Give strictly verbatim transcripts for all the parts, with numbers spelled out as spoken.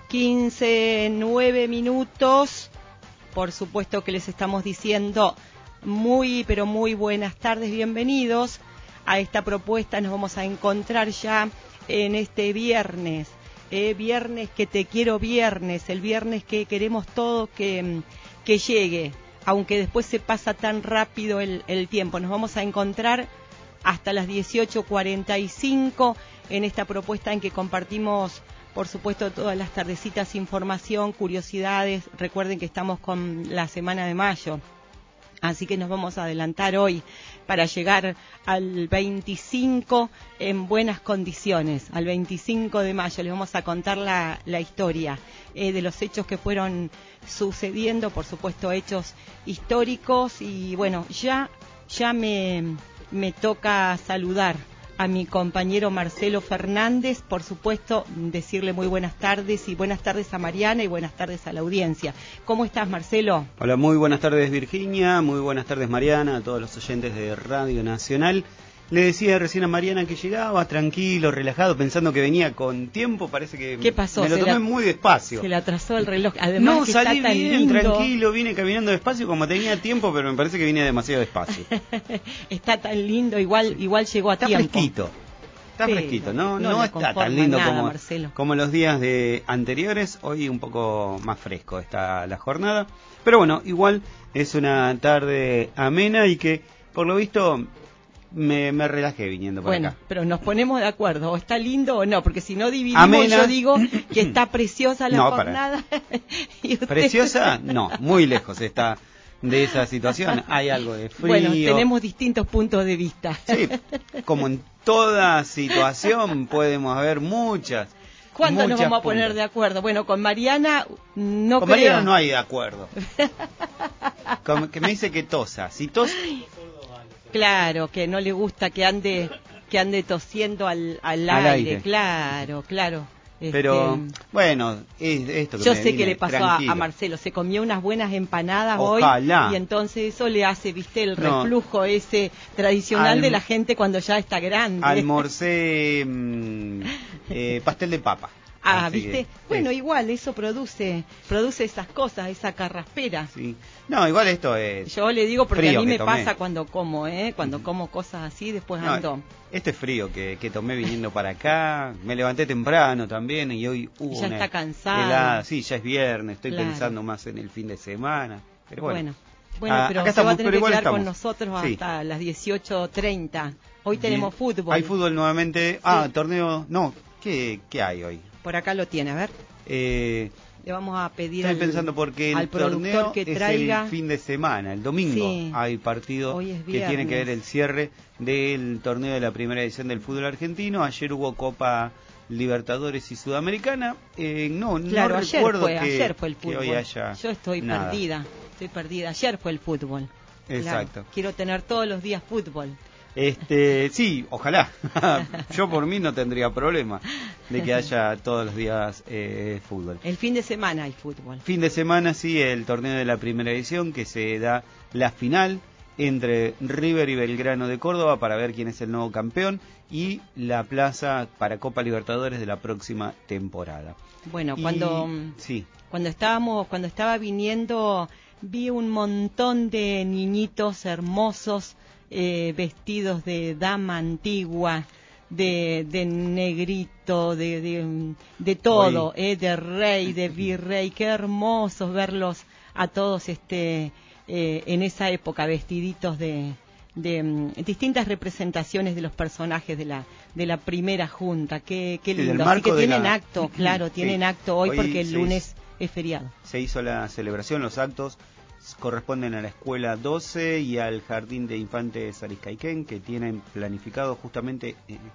quince, nueve minutos. Por supuesto que les estamos diciendo muy, pero muy buenas tardes, bienvenidos a esta propuesta. Nos vamos a encontrar ya en este viernes, eh, viernes que te quiero viernes, el viernes que queremos todos que, que llegue, aunque después se pasa tan rápido el, el tiempo. Nos vamos a encontrar hasta las dieciocho cuarenta y cinco en esta propuesta en que compartimos, por supuesto, todas las tardecitas información, curiosidades. Recuerden que estamos con la semana de mayo, así que nos vamos a adelantar hoy para llegar al veinticinco en buenas condiciones. Al veinticinco de mayo les vamos a contar la, la historia eh, de los hechos que fueron sucediendo, por supuesto, hechos históricos. Y bueno, ya, ya me, me toca saludar a mi compañero Marcelo Fernández, por supuesto, decirle muy buenas tardes y buenas tardes a Mariana y buenas tardes a la audiencia. ¿Cómo estás, Marcelo? Hola, muy buenas tardes, Virginia, muy buenas tardes, Mariana, a todos los oyentes de Radio Nacional. Le decía recién a Mariana que llegaba tranquilo, relajado, pensando que venía con tiempo. Parece que ¿Qué pasó? me lo tomé la, muy despacio. Se le atrasó el reloj. Además, no, que salí está tan bien, lindo. tranquilo, vine caminando despacio como tenía tiempo, pero me parece que vine demasiado despacio. Está tan lindo, igual igual llegó a está tiempo. Fresquito. Está Pero fresquito, no, no, no está tan lindo nada, como, Marcelo. como los días de anteriores. Hoy un poco más fresco está la jornada. Pero bueno, igual es una tarde amena y que, por lo visto, me, me relajé viniendo por bueno, acá. Pero nos ponemos de acuerdo, o está lindo o no, porque si no dividimos, amena. Yo digo que está preciosa la no, jornada. y usted... ¿Preciosa? No, muy lejos está de esa situación. Hay algo de frío. Bueno, tenemos distintos puntos de vista. Sí, como en toda situación podemos haber muchas. ¿Cuándo muchas nos vamos a puntas. poner de acuerdo? Bueno, con Mariana no con creo. Mariana no hay de acuerdo. Como que me dice que tosa. Si tos... Claro, que no le gusta que ande que ande tosiendo al, al, al aire. aire. Claro, claro. Pero, este, bueno, es esto que yo me sé que le pasó a, a tranquilo. Marcelo, se comió unas buenas empanadas Ojalá. hoy y entonces eso le hace, viste, el no. reflujo ese tradicional Alm... de la gente cuando ya está grande. Almorcé mmm, eh, pastel de papa. Ah, Así ¿viste? Que, bueno, es. igual eso produce produce esas cosas, esa carraspera. Sí. No, igual esto es... Yo le digo porque a mí me tomé. pasa cuando como, ¿eh? Cuando uh-huh. como cosas así, después no, ando... Este frío que, que tomé viniendo para acá, me levanté temprano también y hoy hubo ya una está cansado. helada. Sí, ya es viernes, estoy claro. pensando más en el fin de semana. Pero bueno, bueno, bueno ah, pero acá se estamos, va a tener que quedar estamos. con nosotros sí. hasta las dieciocho treinta. Hoy tenemos Bien. fútbol. Hay fútbol nuevamente. Sí. Ah, torneo... No, ¿qué, qué hay hoy? Por acá lo tiene, a ver. Eh, Le vamos a pedir estoy al, pensando porque el al torneo que traiga... es el fin de semana, el domingo sí. hay partido que tiene que ver el cierre del torneo de la primera edición del fútbol argentino. Ayer hubo Copa Libertadores y Sudamericana. Eh, no, claro, no ayer recuerdo fue, que, ayer fue el fútbol. que hoy haya Yo estoy nada. perdida, estoy perdida. Ayer fue el fútbol. Exacto. Claro, quiero tener todos los días fútbol. Este, sí, ojalá. Yo por mí no tendría problema de que haya todos los días eh, fútbol. El fin de semana hay fútbol. Fin de semana, sí, el torneo de la primera edición, que se da la final entre River y Belgrano de Córdoba para ver quién es el nuevo campeón y la plaza para Copa Libertadores de la próxima temporada. Bueno, y, cuando sí. cuando estábamos, cuando estaba viniendo, vi un montón de niñitos hermosos. Eh, vestidos de dama antigua, de, de negrito, de, de, de todo, eh, de rey, de virrey. Qué hermosos verlos a todos este eh, en esa época, vestiditos de, de um, distintas representaciones de los personajes de la de la primera junta. Qué, qué lindo. Así que tienen la... acto, claro, tienen sí. acto hoy, hoy porque el lunes hizo, es feriado. Se hizo la celebración, los actos corresponden a la Escuela doce y al Jardín de Infantes Arizcaiquén, que tienen planificado justamente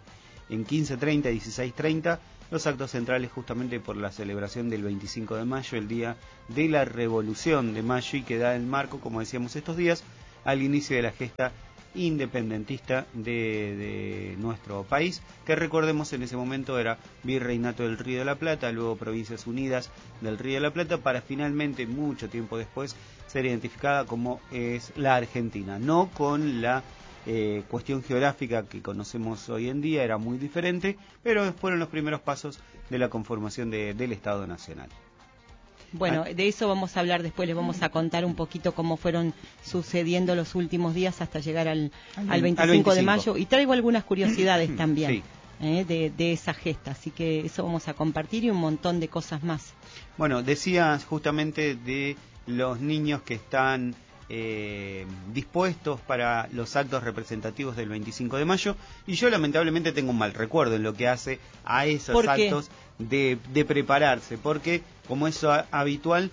en quince treinta y dieciséis treinta los actos centrales justamente por la celebración del veinticinco de mayo, el día de la Revolución de Mayo, y que da el marco, como decíamos estos días, al inicio de la gesta independentista de, de nuestro país, que recordemos en ese momento era Virreinato del Río de la Plata, luego Provincias Unidas del Río de la Plata, para finalmente, mucho tiempo después, ser identificada como es la Argentina, no con la eh, cuestión geográfica que conocemos hoy en día era muy diferente, pero fueron los primeros pasos de la conformación de, del Estado Nacional. Bueno, de eso vamos a hablar después, les vamos a contar un poquito cómo fueron sucediendo los últimos días hasta llegar al, al, veinticinco, al veinticinco de mayo, y traigo algunas curiosidades también sí. eh, de, de esa gesta, así que eso vamos a compartir y un montón de cosas más. Bueno, decías justamente de los niños que están eh, dispuestos para los actos representativos del veinticinco de mayo, y yo lamentablemente tengo un mal recuerdo en lo que hace a esos actos de, de prepararse, porque como es habitual,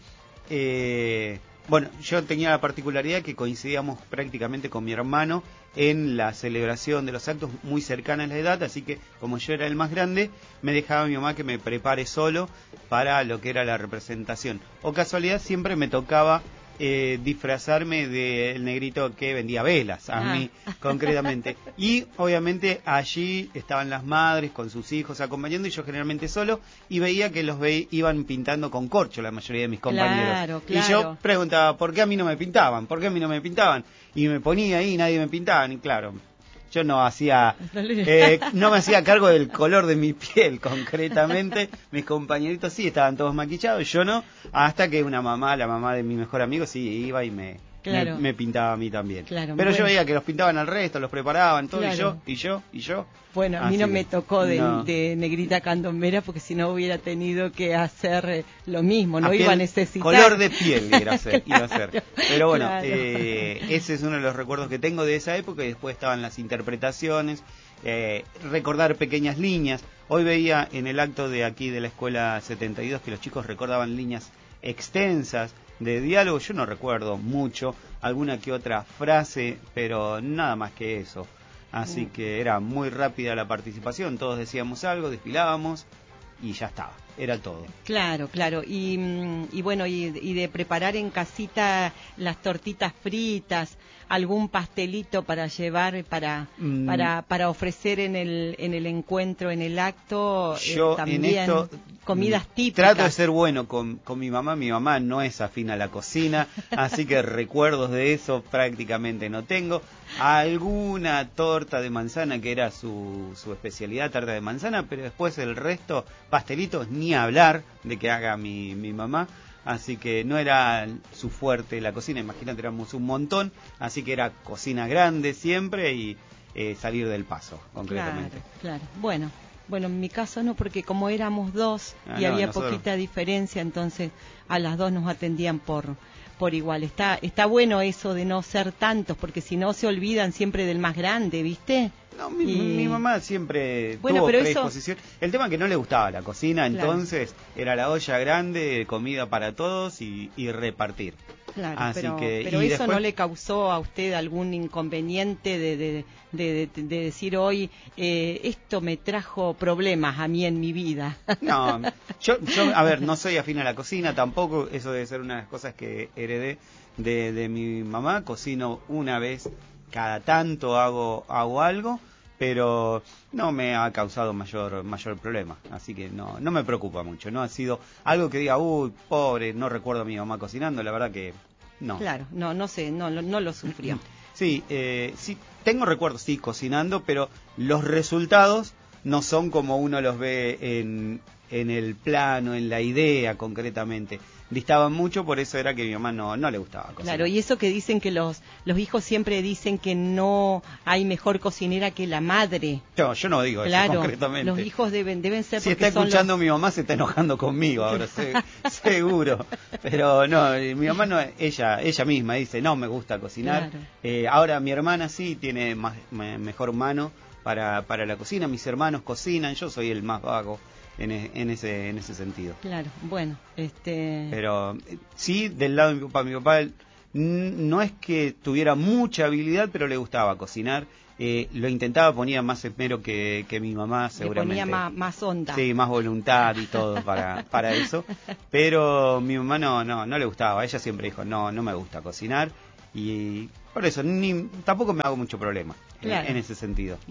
eh, bueno, yo tenía la particularidad que coincidíamos prácticamente con mi hermano en la celebración de los actos, muy cercana a la edad, así que como yo era el más grande, me dejaba mi mamá que me prepare solo para lo que era la representación. O casualidad siempre me tocaba eh, disfrazarme del negrito que vendía velas, a ah. mí concretamente. Y obviamente allí estaban las madres con sus hijos acompañando y yo generalmente solo, y veía que los ve iban pintando con corcho la mayoría de mis compañeros. Claro, claro. Y yo preguntaba, ¿por qué a mí no me pintaban? ¿Por qué a mí no me pintaban? Y me ponía ahí y nadie me pintaba, y claro, yo no hacía, eh, no me hacía cargo del color de mi piel concretamente, mis compañeritos sí estaban todos maquillados, yo no, hasta que una mamá, la mamá de mi mejor amigo, sí iba y me, claro. me, me pintaba a mí también. Claro, pero bueno. Yo veía que los pintaban al resto, los preparaban, todo, claro. y yo, y yo, y yo. Bueno, a mí no me tocó de, no. de negrita candombera, porque si no hubiera tenido que hacer eh, lo mismo, no a iba piel, a necesitar. Color de piel iba a hacer. Iba a hacer. Claro, pero bueno, claro. eh, ese es uno de los recuerdos que tengo de esa época, y después estaban las interpretaciones, eh, recordar pequeñas líneas. Hoy veía en el acto de aquí de la Escuela setenta y dos que los chicos recordaban líneas extensas de diálogo. Yo no recuerdo mucho, alguna que otra frase, pero nada más que eso. Así que era muy rápida la participación, todos decíamos algo, desfilábamos y ya estaba, era todo. Claro, claro, y, y bueno, y, y de preparar en casita las tortitas fritas, algún pastelito para llevar, para mm. para para ofrecer en el en el encuentro, en el acto, yo eh, también en esto comidas típicas. Trato de ser bueno con, con mi mamá, mi mamá no es afín a la cocina, así que recuerdos de eso prácticamente no tengo. Alguna torta de manzana que era su, su especialidad, tarta de manzana, pero después el resto, pastelitos, ni hablar de que haga mi, mi mamá. Así que no era su fuerte la cocina, imagínate, éramos un montón, así que era cocina grande siempre y eh, salir del paso, concretamente. Claro, claro. Bueno, bueno, en mi caso no, porque como éramos dos ah, y no, había nosotros... poquita diferencia, entonces a las dos nos atendían por por igual. Está está bueno eso de no ser tantos, porque si no se olvidan siempre del más grande, ¿viste? No, mi, y... mi mamá siempre bueno, tuvo pero predisposición. Eso... El tema es que no le gustaba la cocina, claro. Entonces era la olla grande, comida para todos y, y repartir. Claro, Así pero, que, pero y eso después... no le causó a usted algún inconveniente de, de, de, de, de decir hoy, eh, esto me trajo problemas a mí en mi vida. No, yo, yo, a ver, no soy afín a la cocina tampoco, eso debe ser una de las cosas que heredé de, de mi mamá. Cocino una vez cada tanto, hago, hago algo, pero no me ha causado mayor mayor problema, así que no no me preocupa mucho, no ha sido algo que diga, uy, pobre, no recuerdo a mi mamá cocinando, la verdad que no. Claro, no no sé, no no lo sufrió. Sí, eh, sí, tengo recuerdos, sí, cocinando, pero los resultados no son como uno los ve en, en el plano, en la idea concretamente. Distaban mucho, por eso era que a mi mamá no, no le gustaba cocinar. Claro, y eso que dicen que los los hijos siempre dicen que no hay mejor cocinera que la madre. No, yo no digo claro, eso concretamente. Los hijos deben deben ser. Si está escuchando los... mi mamá se está enojando conmigo ahora, se, seguro. Pero no, mi mamá no, ella ella misma dice, no me gusta cocinar. Claro. Eh, ahora mi hermana sí tiene más, mejor mano para, para la cocina, mis hermanos cocinan, yo soy el más vago. En, en ese en ese sentido. Claro, bueno, este... Pero sí, del lado de mi papá, mi papá no es que tuviera mucha habilidad, pero le gustaba cocinar. Eh, lo intentaba, ponía más esmero que, que mi mamá, seguramente. Le ponía más, más onda. Sí, más voluntad y todo para, para eso. Pero mi mamá no, no, no le gustaba. Ella siempre dijo, no, no me gusta cocinar. Y por eso, ni tampoco me hago mucho problema claro. en, en ese sentido. Claro.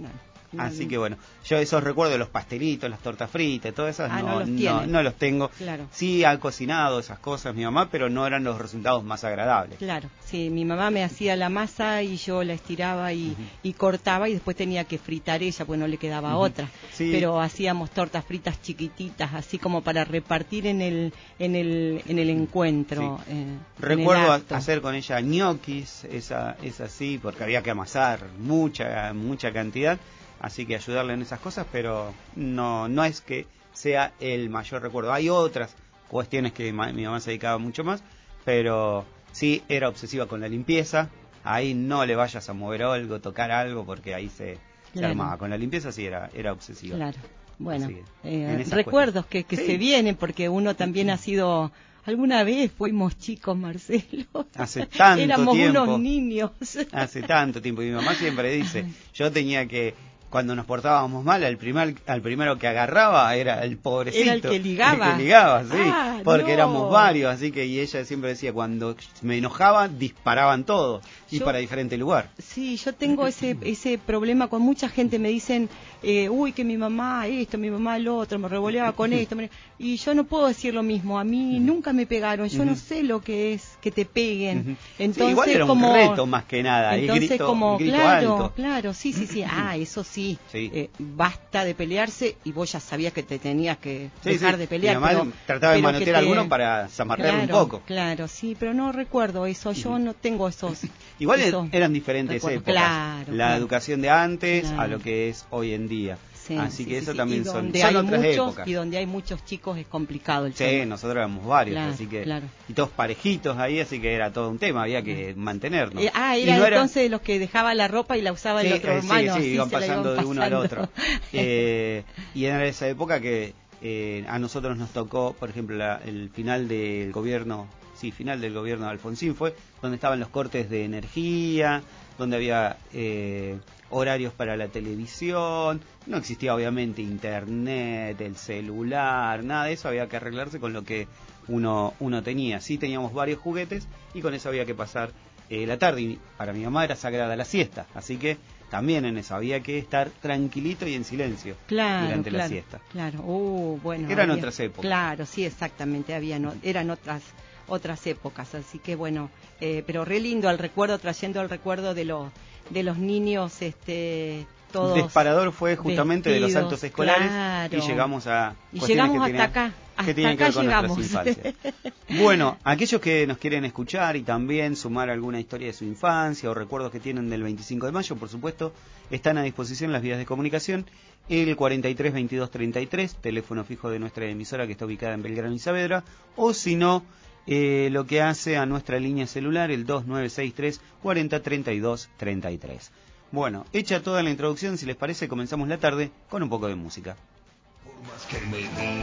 No, Así no. que bueno, yo esos recuerdos, los pastelitos, las tortas fritas, todas esas, Ah, no no, los no, tiene. no los tengo. Claro. Sí ha cocinado esas cosas mi mamá, pero no eran los resultados más agradables. Claro, sí, mi mamá me hacía la masa y yo la estiraba y, Uh-huh. y cortaba y después tenía que fritar ella, pues no le quedaba Uh-huh. otra. Sí. Pero hacíamos tortas fritas chiquititas, así como para repartir en el en el en el encuentro. Sí. eh, en Recuerdo el a- acto. hacer con ella ñoquis, esa, esa sí, porque había que amasar mucha, mucha cantidad, así que ayudarle en esas cosas, pero no, no es que sea el mayor recuerdo. Hay otras cuestiones que ma- mi mamá se dedicaba mucho más, pero sí era obsesiva con la limpieza. Ahí no le vayas a mover algo, tocar algo, porque ahí se, se Claro. armaba. Con la limpieza sí era, era obsesiva. Claro. Bueno, Así que, eh, en esas recuerdos que, que Sí. se vienen porque uno también ha sido. Alguna vez fuimos chicos, Marcelo. Hace tanto Éramos tiempo. unos niños. Hace tanto tiempo. Y mi mamá siempre dice, yo tenía que, cuando nos portábamos mal, al primer, al primero que agarraba era el pobrecito. Era el que ligaba. El que ligaba, sí. Ah, porque no. éramos varios, así que, y ella siempre decía, cuando me enojaba, disparaban todos. Y Yo- para diferente lugar. Sí, yo tengo ese ese problema con mucha gente. Me dicen, eh, uy, que mi mamá esto, mi mamá lo otro, me revoleaba con esto. me- Y yo no puedo decir lo mismo. A mí nunca me pegaron. Yo no Ujú. sé lo que es que te peguen. Ujú. Entonces, Sí, igual era un como, reto más que nada. El Entonces, grito, como, el grito claro, alto. claro, sí, sí, sí. Ah, eso sí. Sí. Eh, basta de pelearse y vos ya sabías que te tenías que Sí, dejar sí. de pelear. Mi mamá pero, trataba de pero manotear que a te- alguno para zamarrearlo Claro, un poco. Claro, sí, pero no recuerdo eso. Yo no tengo esos. Igual esos eran diferentes recuerdos. épocas. Claro, la claro. educación de antes a Claro. lo que es hoy en día. Sí, Así sí, que sí, eso sí. también Y son, donde son hay otras muchos, épocas. Y donde hay muchos chicos es complicado el Sí, tema. nosotros éramos varios, Claro, así que claro. y todos parejitos ahí, así que era todo un tema, había que mantenernos. Eh, ah, Y era no entonces de los que dejaba la ropa y la usaba sí, el otro eh, hermano. sí, sí, así iban se la pasando iban de uno al pasando. otro. Eh, y era esa época que eh, a nosotros nos tocó, por ejemplo, la- el final del gobierno, sí, final del gobierno de Alfonsín fue, donde estaban los cortes de energía, donde había eh, horarios para la televisión, no existía obviamente internet, el celular, nada de eso, había que arreglarse con lo que uno, uno tenía. Sí teníamos varios juguetes y con eso había que pasar eh, la tarde. Y para mi mamá era sagrada la siesta, así que también en eso había que estar tranquilito y en silencio Claro, durante claro, la siesta. Claro, uh, bueno. Eran había- otras épocas. Claro, sí, exactamente, había, no, eran otras otras épocas, así que bueno, eh, pero re lindo el recuerdo, trayendo el recuerdo de los de los niños, este, todos. El disparador fue justamente de los vestidos, actos escolares claro. y llegamos a Y cuestiones llegamos que hasta tenían, acá, que hasta tienen que acá ver con llegamos. nuestras infancias. Bueno, aquellos que nos quieren escuchar y también sumar alguna historia de su infancia o recuerdos que tienen del veinticinco de mayo, por supuesto, están a disposición las vías de comunicación. El cuarenta y tres veintidós treinta y tres, teléfono fijo de nuestra emisora que está ubicada en Belgrano y Saavedra, o si no, eh, lo que hace a nuestra línea celular, el dos nueve seis tres cuarenta treinta y dos treinta y tres. Bueno, hecha toda la introducción, si les parece, comenzamos la tarde con un poco de música. Por más que me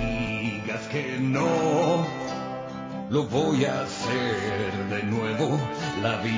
digas que no, lo voy a hacer de nuevo. La vida